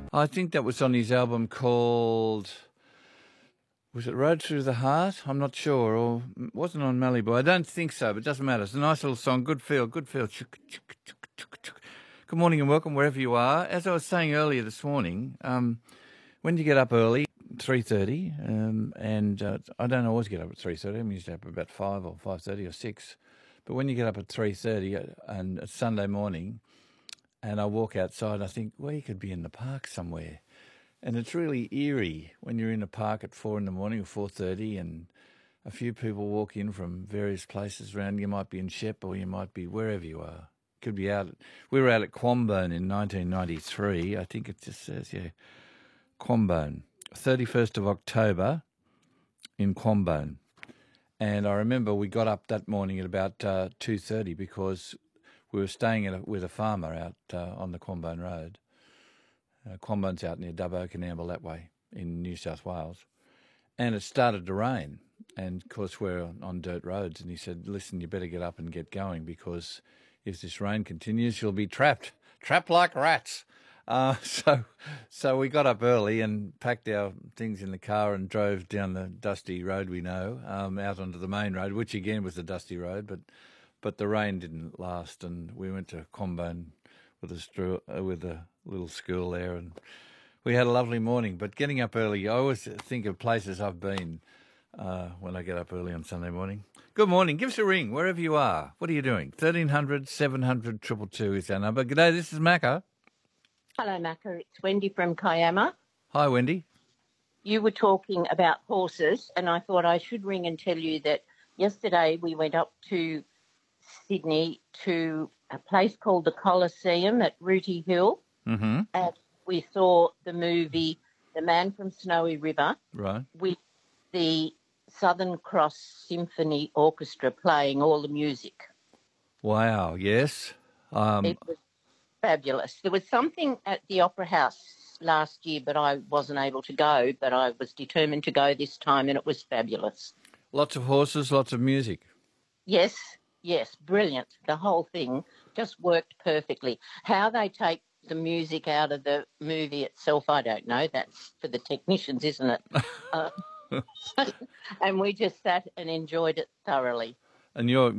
I think that was on his album called, was it Road Through the Heart? I'm not sure. Or it wasn't on Malibu. I don't think so, but it doesn't matter. It's a nice little song. Good feel, good feel. Good morning and welcome wherever you are. As I was saying earlier this morning, when you get up early, 3:30, and I don't always get up at 3:30. I'm usually up about 5 or 5:30 or 6. But when you get up at 3:30 and it's Sunday morning, and I walk outside, I think, well, you could be in the park somewhere. And it's really eerie when you're in the park at 4 in the morning or 4:30, and a few people walk in from various places around. You might be in Shep, or you might be wherever you are. Could be out. We were out at Quambone in 1993. I think it just says, Quambone, 31st of October in Quambone. And I remember we got up that morning at about 2:30 because we were staying with a farmer out on the Quambone Road. Quambone's out near Dubbo, Canamble, that way in New South Wales. And it started to rain. And, of course, we're on dirt roads. And he said, listen, you better get up and get going because if this rain continues, you'll be trapped like rats. So we got up early and packed our things in the car and drove down the dusty road we know, out onto the main road, which again was a dusty road, but the rain didn't last, and we went to Quambone with a little school there, and we had a lovely morning. But getting up early, I always think of places I've been when I get up early on Sunday morning. Good morning. Give us a ring wherever you are. What are you doing? 1300 700 222 is our number. G'day, this is Macca. Hello, Macca. It's Wendy from Kiama. Hi, Wendy. You were talking about horses, and I thought I should ring and tell you that yesterday we went up to Sydney to a place called the Coliseum at Rooty Hill, Mm-hmm. and we saw the movie The Man from Snowy River Right. with the Southern Cross Symphony Orchestra playing all the music. Wow, yes. It was fabulous. There was something at the Opera House last year, but I wasn't able to go, but I was determined to go this time, and it was fabulous. Lots of horses, lots of music. Yes, brilliant. The whole thing just worked perfectly. How they take the music out of the movie itself, I don't know. That's for the technicians, isn't it? And we just sat and enjoyed it thoroughly. And you're